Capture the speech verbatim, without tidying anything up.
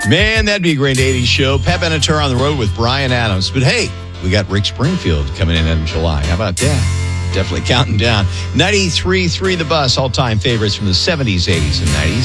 Man, that'd be a great eighties show. Pat Benatar on the road with Bryan Adams. But hey, we got Rick Springfield coming in in July. How about that? Definitely counting down. ninety-three point three The Bus, all-time favorites from the seventies, eighties, and nineties.